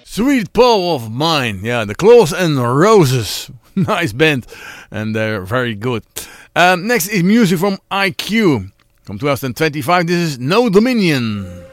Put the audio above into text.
Sweet Power of Mine. Yeah, the Claws and Roses. Nice band. And they're very good. Next is music from IQ. From 2025, this is No Dominion.